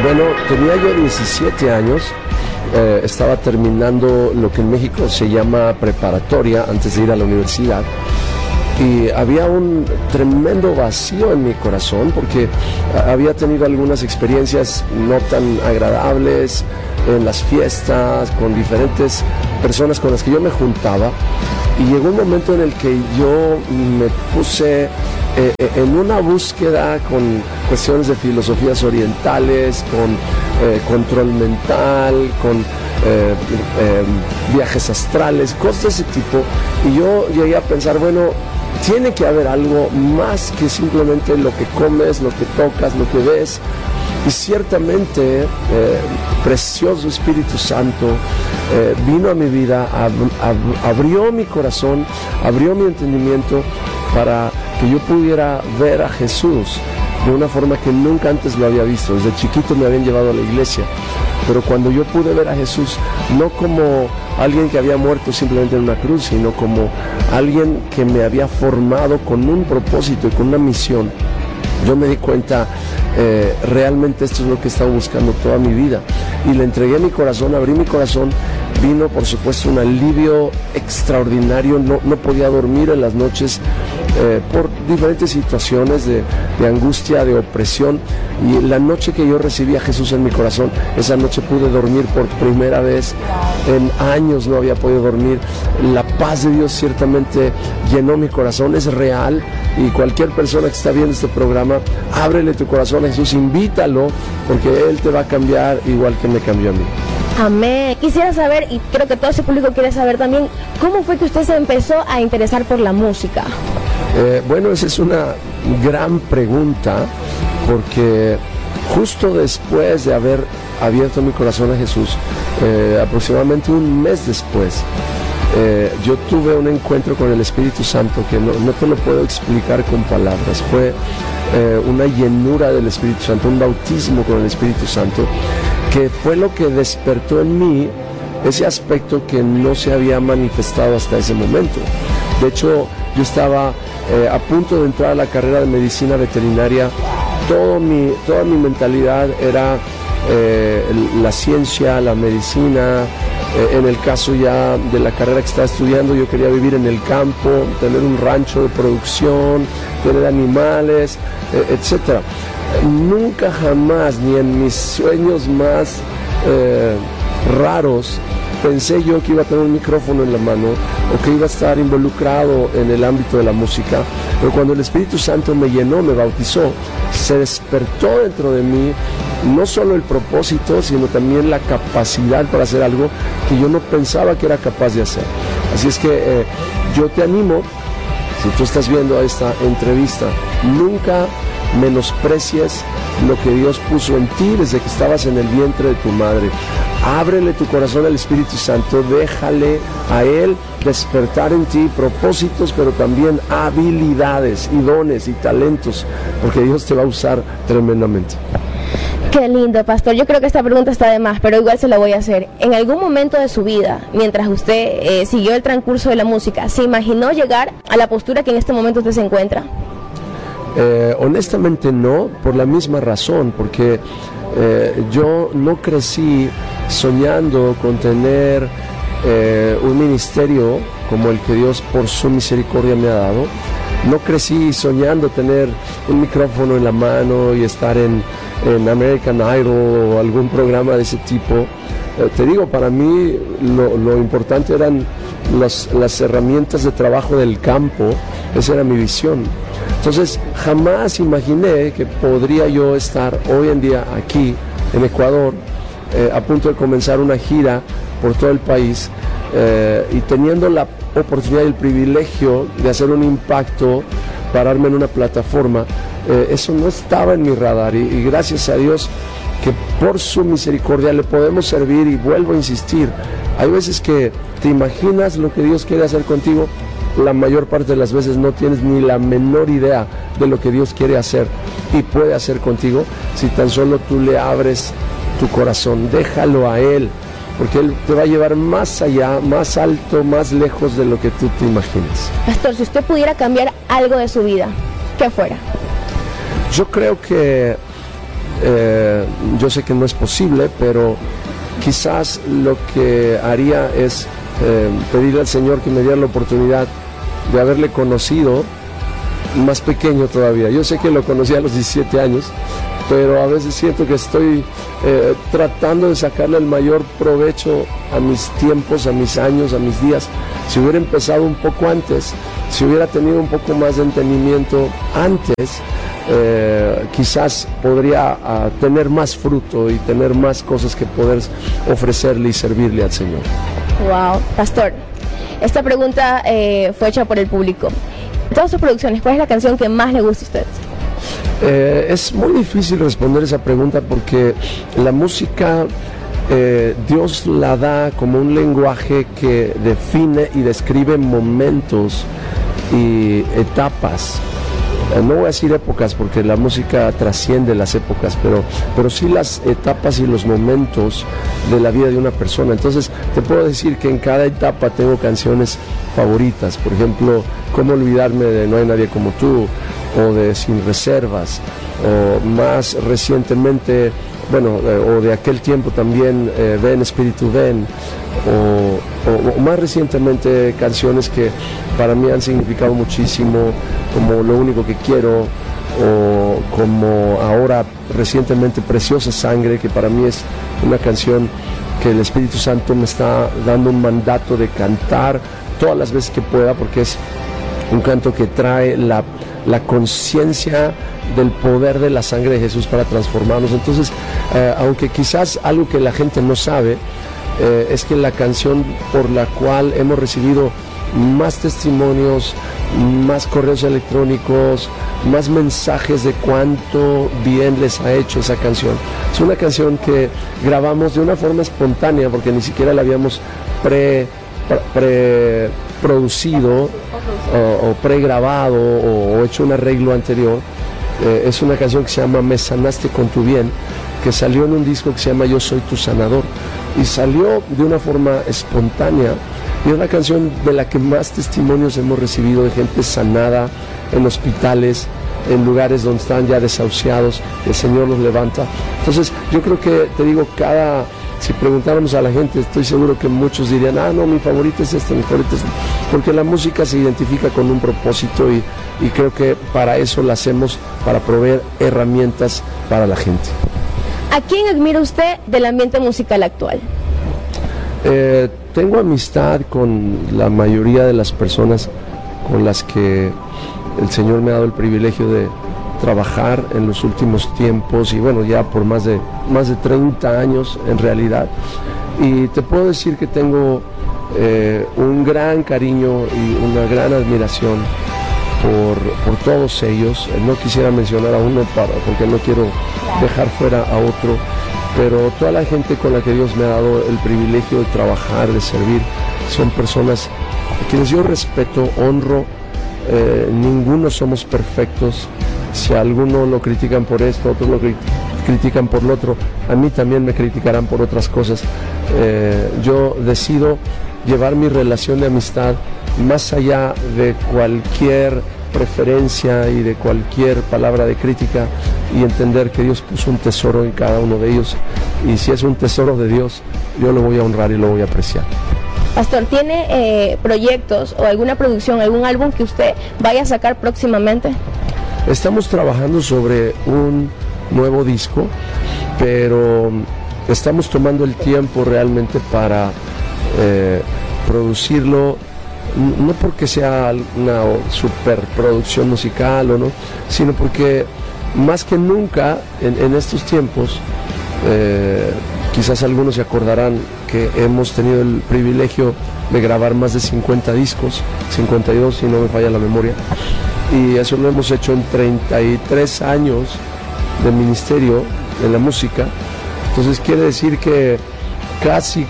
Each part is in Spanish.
Bueno, tenía yo 17 años, estaba terminando lo que en México se llama preparatoria antes de ir a la universidad. Y había un tremendo vacío en mi corazón porque había tenido algunas experiencias no tan agradables en las fiestas, con diferentes personas con las que yo me juntaba, y llegó un momento en el que yo me puse en una búsqueda con cuestiones de filosofías orientales, con control mental, con viajes astrales, cosas de ese tipo, y yo llegué a pensar, bueno, tiene que haber algo más que simplemente lo que comes, lo que tocas, lo que ves. Y ciertamente, precioso Espíritu Santo vino a mi vida, abrió mi corazón, abrió mi entendimiento para que yo pudiera ver a Jesús de una forma que nunca antes lo había visto. Desde chiquito me habían llevado a la iglesia, pero cuando yo pude ver a Jesús, no como alguien que había muerto simplemente en una cruz, sino como alguien que me había formado con un propósito y con una misión, yo me di cuenta, realmente esto es lo que he estado buscando toda mi vida, y le entregué mi corazón, abrí mi corazón. Vino, por supuesto, un alivio extraordinario. No podía dormir en las noches por diferentes situaciones de angustia, de opresión, y la noche que yo recibí a Jesús en mi corazón, esa noche pude dormir por primera vez. En años no había podido dormir. La paz de Dios ciertamente llenó mi corazón, es real, y cualquier persona que está viendo este programa, ábrele tu corazón a Jesús, invítalo, porque Él te va a cambiar igual que me cambió a mí. Amén. Quisiera saber, y creo que todo ese público quiere saber también, ¿cómo fue que usted se empezó a interesar por la música? Bueno, esa es una gran pregunta, porque justo después de haber abierto mi corazón a Jesús, aproximadamente un mes después, yo tuve un encuentro con el Espíritu Santo que no te lo puedo explicar con palabras. Fue una llenura del Espíritu Santo, un bautismo con el Espíritu Santo, que fue lo que despertó en mí ese aspecto que no se había manifestado hasta ese momento. De hecho, yo estaba a punto de entrar a la carrera de medicina veterinaria. Toda mi mentalidad era la ciencia, la medicina. En el caso ya de la carrera que estaba estudiando, yo quería vivir en el campo, tener un rancho de producción, tener animales, etcétera. Nunca jamás, ni en mis sueños más raros, pensé yo que iba a tener un micrófono en la mano o que iba a estar involucrado en el ámbito de la música. Pero cuando el Espíritu Santo me llenó, me bautizó, se despertó dentro de mí no solo el propósito, sino también la capacidad para hacer algo que yo no pensaba que era capaz de hacer. Así es que yo te animo, si tú estás viendo esta entrevista, nunca menosprecies lo que Dios puso en ti desde que estabas en el vientre de tu madre. Ábrele tu corazón al Espíritu Santo, déjale a Él despertar en ti propósitos, pero también habilidades y dones y talentos, porque Dios te va a usar tremendamente. Qué lindo, pastor. Yo creo que esta pregunta está de más, pero igual se la voy a hacer. En algún momento de su vida, mientras usted siguió el transcurso de la música, ¿se imaginó llegar a la postura que en este momento usted se encuentra? Honestamente no, por la misma razón, porque yo no crecí soñando con tener un ministerio como el que Dios por su misericordia me ha dado. No crecí soñando tener un micrófono en la mano y estar en American Idol o algún programa de ese tipo. Te digo, para mí lo importante eran las herramientas de trabajo del campo. Esa era mi visión. Entonces jamás imaginé que podría yo estar hoy en día aquí en Ecuador, a punto de comenzar una gira por todo el país, y teniendo la oportunidad y el privilegio de hacer un impacto, pararme en una plataforma. Eso no estaba en mi radar, y gracias a Dios que por su misericordia le podemos servir. Y vuelvo a insistir, hay veces que te imaginas lo que Dios quiere hacer contigo, la mayor parte de las veces no tienes ni la menor idea de lo que Dios quiere hacer y puede hacer contigo, si tan solo tú le abres tu corazón, déjalo a Él, porque Él te va a llevar más allá, más alto, más lejos de lo que tú te imaginas. Pastor, si usted pudiera cambiar algo de su vida, ¿qué fuera? Yo creo que yo sé que no es posible, pero quizás lo que haría es pedirle al Señor que me diera la oportunidad de haberle conocido más pequeño todavía. Yo sé que lo conocí a los 17 años, pero a veces siento que estoy tratando de sacarle el mayor provecho a mis tiempos, a mis años, a mis días. Si hubiera empezado un poco antes, si hubiera tenido un poco más de entendimiento antes, quizás podría tener más fruto y tener más cosas que poder ofrecerle y servirle al Señor. Wow, pastor, esta pregunta fue hecha por el público. De todas sus producciones, ¿cuál es la canción que más le gusta a usted? Es muy difícil responder esa pregunta porque la música Dios la da como un lenguaje que define y describe momentos y etapas. No voy a decir épocas porque la música trasciende las épocas, pero sí las etapas y los momentos de la vida de una persona. Entonces te puedo decir que en cada etapa tengo canciones favoritas. Por ejemplo, ¿Cómo olvidarme de No hay nadie como tú? O de Sin reservas, o más recientemente, o de aquel tiempo también, Ven Espíritu Ven, o más recientemente canciones que para mí han significado muchísimo, como Lo único que quiero, o como ahora recientemente Preciosa Sangre, que para mí es una canción que el Espíritu Santo me está dando un mandato de cantar todas las veces que pueda, porque es un canto que trae la conciencia del poder de la sangre de Jesús para transformarnos. Entonces, aunque quizás algo que la gente no sabe, es que la canción por la cual hemos recibido más testimonios, más correos electrónicos, más mensajes de cuánto bien les ha hecho esa canción. Es una canción que grabamos de una forma espontánea, porque ni siquiera la habíamos producido o pregrabado o hecho un arreglo anterior. Es una canción que se llama Me sanaste con tu bien, que salió en un disco que se llama Yo soy tu sanador, y salió de una forma espontánea, y es la canción de la que más testimonios hemos recibido de gente sanada en hospitales, en lugares donde están ya desahuciados. El Señor los levanta. Entonces yo creo que, te digo, si preguntáramos a la gente, estoy seguro que muchos dirían, no, mi favorita es esta, mi favorita es esta, porque la música se identifica con un propósito, y creo que para eso la hacemos, para proveer herramientas para la gente. ¿A quién admira usted del ambiente musical actual? Tengo amistad con la mayoría de las personas con las que el Señor me ha dado el privilegio de trabajar en los últimos tiempos, y ya por más de 30 años en realidad, y te puedo decir que tengo un gran cariño y una gran admiración por todos ellos. No quisiera mencionar a uno porque no quiero dejar fuera a otro, pero toda la gente con la que Dios me ha dado el privilegio de trabajar, de servir, son personas a quienes yo respeto, honro. Ninguno somos perfectos. Si a alguno lo critican por esto, otros lo critican por lo otro, a mí también me criticarán por otras cosas. Yo decido llevar mi relación de amistad más allá de cualquier preferencia y de cualquier palabra de crítica, y entender que Dios puso un tesoro en cada uno de ellos, y si es un tesoro de Dios, yo lo voy a honrar y lo voy a apreciar. Pastor, ¿tiene proyectos o alguna producción, algún álbum que usted vaya a sacar próximamente? Estamos trabajando sobre un nuevo disco, pero estamos tomando el tiempo realmente para producirlo, no porque sea una superproducción musical o no, sino porque más que nunca en estos tiempos, quizás algunos se acordarán que hemos tenido el privilegio de grabar más de 50 discos, 52 si no me falla la memoria, y eso lo hemos hecho en 33 años de ministerio en la música. Entonces quiere decir que casi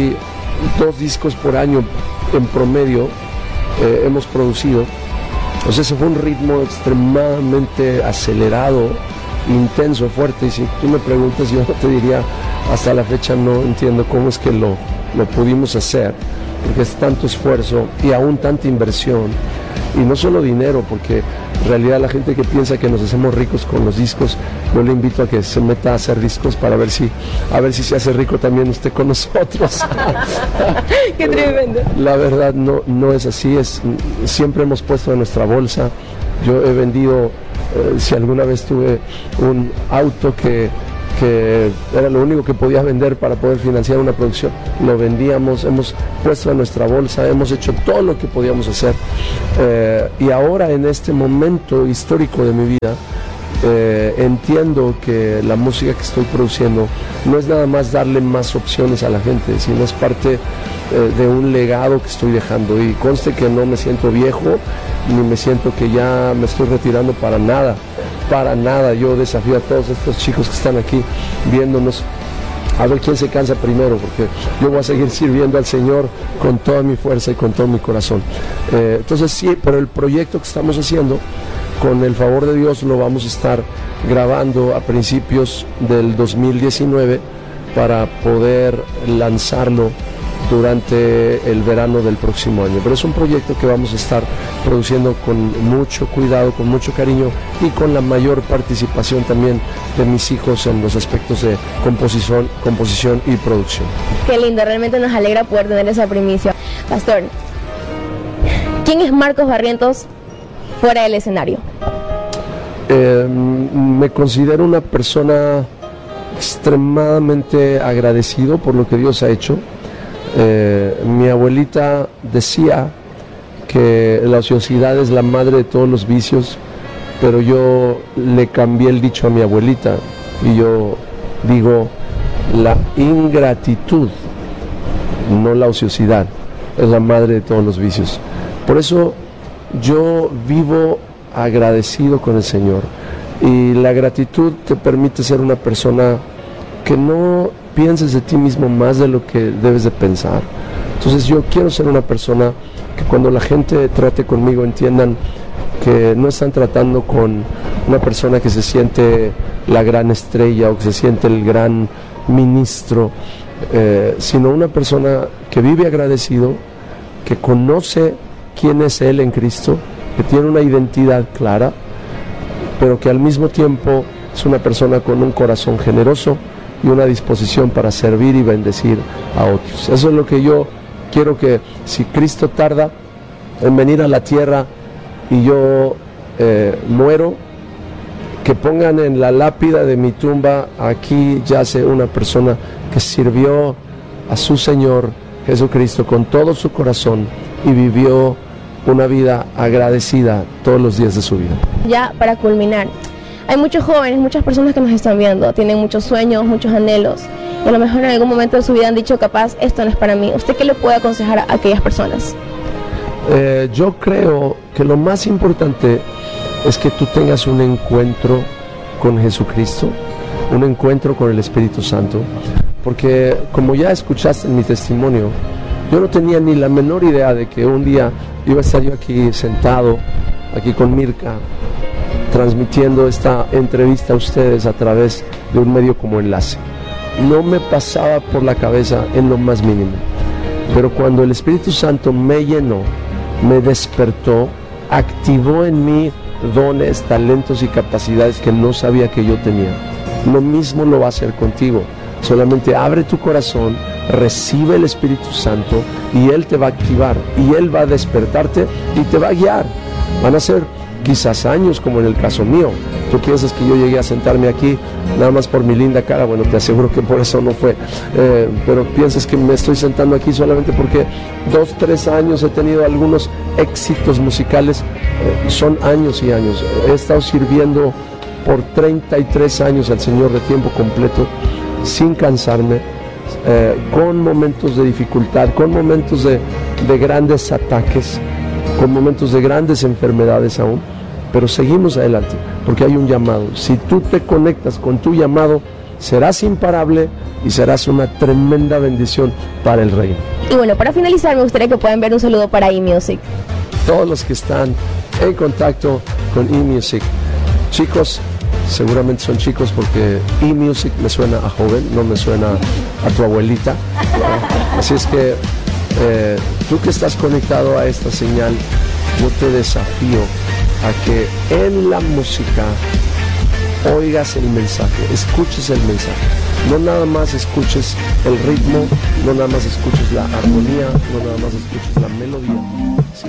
2 discos por año en promedio hemos producido. Entonces ese fue un ritmo extremadamente acelerado, intenso, fuerte, y si tú me preguntas, yo te diría, hasta la fecha no entiendo cómo es que lo pudimos hacer, porque es tanto esfuerzo y aún tanta inversión, y no solo dinero, porque en realidad la gente que piensa que nos hacemos ricos con los discos, yo le invito a que se meta a hacer discos para ver si se hace rico también usted con nosotros. ¡Qué tremendo! La verdad no es así, siempre hemos puesto en nuestra bolsa. Yo he vendido, si alguna vez tuve un auto que era lo único que podía vender para poder financiar una producción, lo vendíamos, hemos puesto en nuestra bolsa, hemos hecho todo lo que podíamos hacer, y ahora en este momento histórico de mi vida, entiendo que la música que estoy produciendo no es nada más darle más opciones a la gente, sino es parte de un legado que estoy dejando, y conste que no me siento viejo, ni me siento que ya me estoy retirando para nada. Yo desafío a todos estos chicos que están aquí viéndonos a ver quién se cansa primero, porque yo voy a seguir sirviendo al Señor con toda mi fuerza y con todo mi corazón. Entonces sí, pero el proyecto que estamos haciendo, con el favor de Dios, lo vamos a estar grabando a principios del 2019 para poder lanzarlo durante el verano del próximo año. Pero es un proyecto que vamos a estar produciendo con mucho cuidado, con mucho cariño y con la mayor participación también de mis hijos en los aspectos de composición y producción. Qué lindo, realmente nos alegra poder tener esa primicia. Pastor, ¿quién es Marcos Barrientos fuera del escenario? Me considero una persona extremadamente agradecido por lo que Dios ha hecho. Mi abuelita decía que la ociosidad es la madre de todos los vicios, pero yo le cambié el dicho a mi abuelita y yo digo: la ingratitud, no la ociosidad, es la madre de todos los vicios. Por eso yo vivo agradecido con el Señor, y la gratitud te permite ser una persona que no pienses de ti mismo más de lo que debes de pensar. Entonces yo quiero ser una persona que cuando la gente trate conmigo entiendan que no están tratando con una persona que se siente la gran estrella o que se siente el gran ministro, sino una persona que vive agradecido, que conoce quién es Él en Cristo, que tiene una identidad clara, pero que al mismo tiempo es una persona con un corazón generoso y una disposición para servir y bendecir a otros. Eso es lo que yo quiero, que si Cristo tarda en venir a la tierra y yo muero, que pongan en la lápida de mi tumba: aquí yace una persona que sirvió a su Señor Jesucristo con todo su corazón y vivió una vida agradecida todos los días de su vida. Ya para culminar, hay muchos jóvenes, muchas personas que nos están viendo, tienen muchos sueños, muchos anhelos, y a lo mejor en algún momento de su vida han dicho: capaz, esto no es para mí. ¿Usted qué le puede aconsejar a aquellas personas? Yo creo que lo más importante es que tú tengas un encuentro con Jesucristo, un encuentro con el Espíritu Santo, porque como ya escuchaste en mi testimonio, yo no tenía ni la menor idea de que un día iba a estar yo aquí sentado, aquí con Mirka, transmitiendo esta entrevista a ustedes a través de un medio como Enlace. No me pasaba por la cabeza en lo más mínimo, pero cuando el Espíritu Santo me llenó, me despertó, activó en mí dones, talentos y capacidades que no sabía que yo tenía. Lo mismo lo va a hacer contigo. Solamente abre tu corazón, recibe el Espíritu Santo y Él te va a activar, y Él va a despertarte y te va a guiar. Van a ser quizás años, como en el caso mío. Tú piensas que yo llegué a sentarme aquí nada más por mi linda cara. Bueno, te aseguro que por eso no fue, pero piensas que me estoy sentando aquí solamente porque 2-3 años he tenido algunos éxitos musicales. Son años y años. He estado sirviendo por 33 años al Señor de tiempo completo, sin cansarme, con momentos de dificultad, con momentos de grandes ataques, con momentos de grandes enfermedades aún, pero seguimos adelante porque hay un llamado. Si tú te conectas con tu llamado, serás imparable y serás una tremenda bendición para el reino. Y bueno, para finalizar, me gustaría que puedan ver un saludo para eMusic. Todos los que están en contacto con eMusic, chicos, seguramente son chicos porque eMusic me suena a joven, no me suena a tu abuelita. Así es que tú que estás conectado a esta señal, yo te desafío a que en la música oigas el mensaje, escuches el mensaje. No nada más escuches el ritmo, no nada más escuches la armonía, no nada más escuches la melodía.